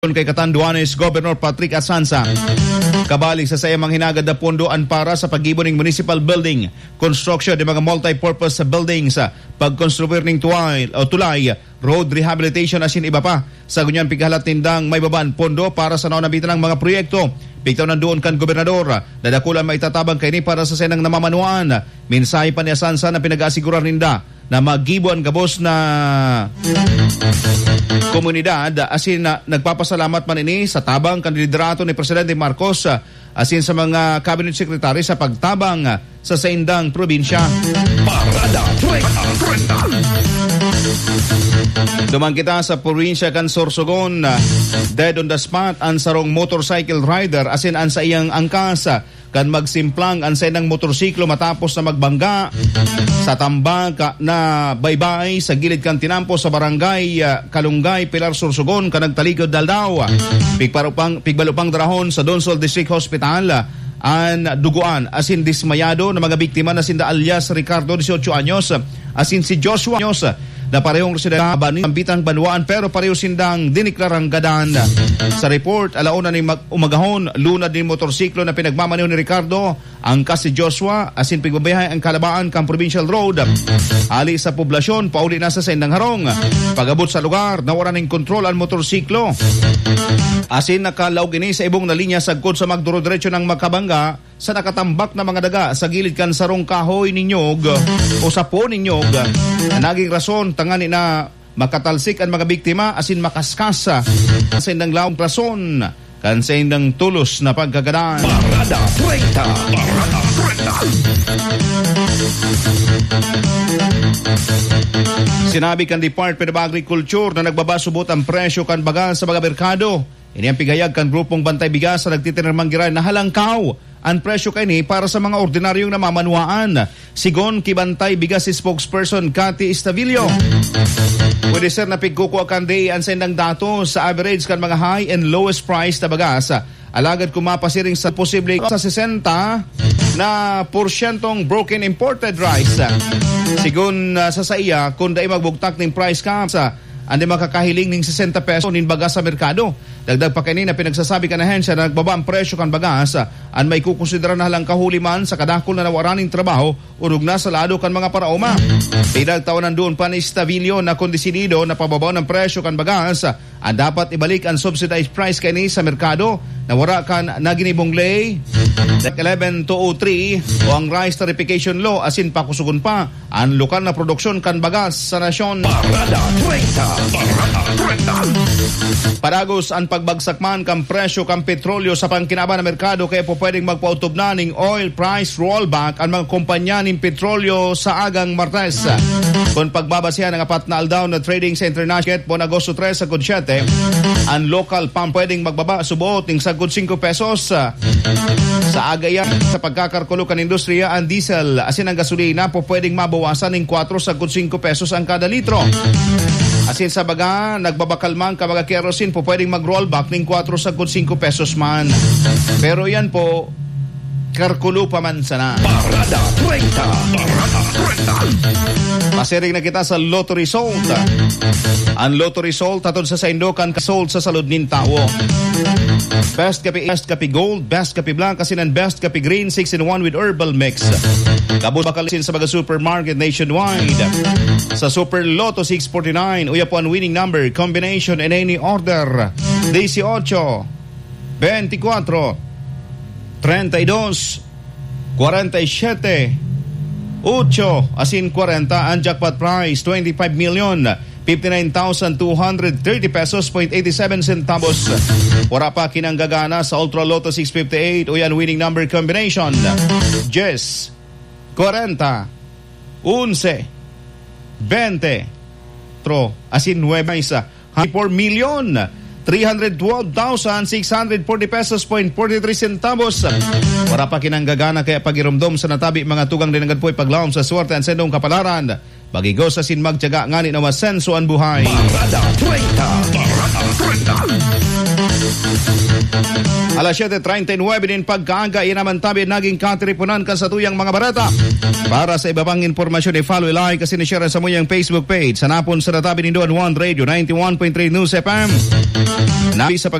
kay Catanduanes Governor Patrick Asanza. Kabalik sa sayang hinagad na pondoan para sa pag-ibon ng municipal building, construction ng mga multi-purpose buildings, pagkonstruir ng tulay, road rehabilitation asin iba pa. Sa ganyan pighalat tindang may babaan pondo para sa naunambitan ng mga proyekto. Bigtaw nandoon kan gobernador, dadakulan maitatabang kay ni para sa senang namamanuan. Mensahe pa ni Asanza na pinag-asigurar ninda na mag-gibuan gabos na komunidad asin nagpapasalamat man ini sa tabang kan liderato ni Presidente Marcos asin sa mga cabinet secretary sa pagtabang sa saindang probinsya. Parada 30. Duman kita sa probinsya kan Sorsogon, dead on the spot ang sarong motorcycle rider asin ang sa iyang angkas kan magsimplang ang saindang motorsiklo matapos na magbangga sa tambag na baybay sa gilid kan tinampo sa barangay Kalungay, Pilar, Sorsogon kan nagtalikod daldaw. Pigbalupang drahon sa Donsol District Hospital ang duguan asin dismayado na mga biktima na sinda alias Ricardo 18 anyos asin si Joshua anyos na parehong residente ng Bitang Banwaan pero pareho sindang diniklarang gadan. Sa report, alauna ni umagahon, lunad ni motorsiklo na pinagmamaneho ni Ricardo, angkas si Joshua, asin pigbabayhay ang kalabaan kang Provincial Road. Ali sa poblasyon, pauli na sa sendang harong. Pagabot sa lugar, nawala ng kontrol ang motorsiklo. Asin nakalaog ini sa ibong na linya sagkod sa magduro-diretso ng Makabanga sa nakatambak na mga daga sa gilid kan sarong kahoy ninyog o sapo ninyog. Naging rason tangani na makatalsik ang mga biktima asin makaskasa sa indang laong rason kan sa indang tulos na pagkagadan. Parada 30. Parada 30. Sinabi kan Department of Agriculture na nagbabasubot ang presyo kan bagal sa mga merkado. Ini ang pigayag kan grupong Bantay Bigas sa nagtitinirmang giray na halangkaw ang presyo kay ni para sa mga ordinaryong namamanuaan. Sigon kibantay bigas si spokesperson Cathy Estavillo. Pwede sir na pigkukuha kan day ang sendang dato sa average kan mga high and lowest price na bagas. Alagad kumapasiring sa posible sa 60 na porsyentong broken imported rice. Sigon sa saiya kung dai magbugtak ng price cap sa andi makakahiling ng 60 peso nin bagas sa merkado. Dagdag pa kanina pinagsasabi kan ahensya na nagbaba ang presyo kan bagas an may kukonsidera na halang kahuliman sa kadakol na nawaraning trabaho urog na sa lado kan mga paraoma. Pinagtawanan doon pa ni Estavillo na kondisinido na pababaw ng presyo kan bagas ang dapat ibalik ang subsidized price kani sa merkado na wara kan naginibong lay 11-203 o ang rice tarification law asin pakusugon pa ang lokal na produksyon kan bagas sa nasyon. Parada 30. Parada 30. Paragos ang pagbagsak man kang presyo kang petrolyo sa pangkinaba na merkado kaya po pwedeng magpautob na ng oil price rollback ang mga kumpanya ng petrolyo sa agang Martes. Kung pagbabasihan ng apat na aldaw na trading sa international po Agosto 3 sa 7, ang local pump pwedeng magbaba subot ng sagod 5 pesos. Sa agayan sa pagkakarkulo kan industriya ang diesel asin ang gasolina po pwedeng mabawasan ng 4 sagod 5 pesos ang kada litro. Asin sa baga, nagbabakal man ka mga kerosene po pwedeng mag-rollback ng 4 sagod 5 pesos man. Pero yan po, karkulo pa man sana. Parada 30. Parada 30. Pasiring na kita sa Lotto Result. Ang Lotto Result atod sa Saindokan kasold sa salud nin tao. Best Kapi Gold, Best Kapi Black, asin ang Best Kapi Green 6-in-1 with herbal mix. Kabul bakalisin sa mga supermarket nationwide. Sa Super Lotto 649, uya po ang winning number, combination in any order. 18, 24, 32, 47, 8, asin 40. Ang jackpot prize, 25 million. 59,230 pesos, 0.87 centavos. Wala pa kinanggagana sa Ultra Lotto 658 o yan winning number combination 10, 40, 11, 20, asin 9 isa 4 million 312,640 pesos, 0.43 centavos. Wala pa kinanggagana kaya pagirumdom sa natabi mga tugang dinagad po ipaglaom sa swerte ang sendong kapalaran. Bagigo sa sinmagtiyaga ngani na masenso ang buhay. Parada 30. Parada 30. Alas 7:39 din pagkaaga, inaman tabi naging katripunan kan sa tuyang mga barata. Para sa iba pang informasyon, i-follow, like, kasi ni-share sa muyang Facebook page. Sa napon sa natabi ni Don Juan Radio 91.3 News FM. Nabi sa